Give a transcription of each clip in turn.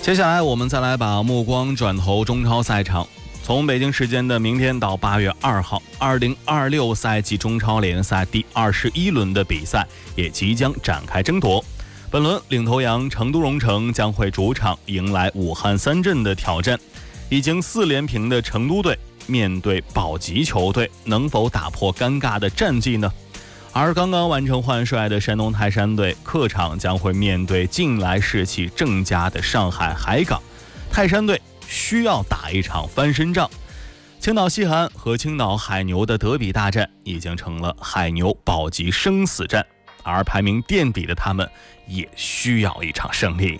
接下来我们再来把目光转投中超赛场。从北京时间的明天到8月2号，2026赛季中超联赛第21轮的比赛也即将展开争夺。本轮领头羊成都蓉城将会主场迎来武汉三镇的挑战。已经4连平的成都队面对保级球队，能否打破尴尬的战绩呢？而刚刚完成换帅的山东泰山队客场将会面对近来士气正佳的上海海港，泰山队需要打一场翻身仗。青岛西韩和青岛海牛的德比大战已经成了海牛保级生死战，而排名垫底的他们也需要一场胜利。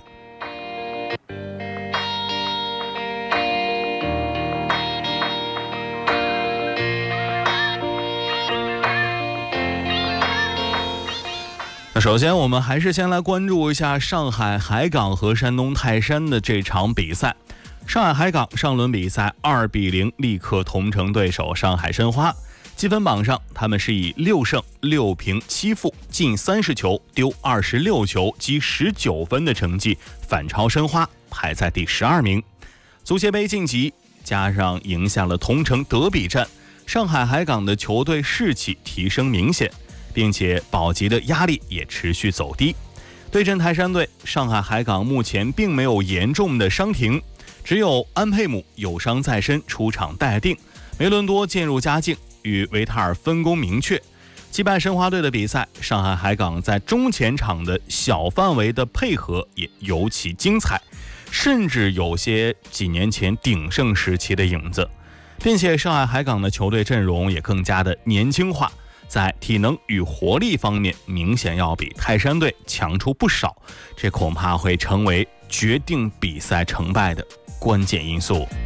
那首先我们还是先来关注一下上海海港和山东泰山的这场比赛。上海海港上轮比赛2-0力克同城对手上海申花，积分榜上他们是以6胜6平7负进30球丢26球积19分的成绩反超申花，排在第12名。足协杯晋级加上赢下了同城德比战，上海海港的球队士气提升明显，并且保级的压力也持续走低。对阵泰山队，上海海港目前并没有严重的伤停，只有安佩姆有伤在身出场待定，梅伦多渐入佳境，与维塔尔分工明确。击败申花队的比赛，上海海港在中前场的小范围的配合也尤其精彩，甚至有些几年前鼎盛时期的影子，并且上海海港的球队阵容也更加的年轻化，在体能与活力方面明显要比泰山队强出不少，这恐怕会成为决定比赛成败的关键因素。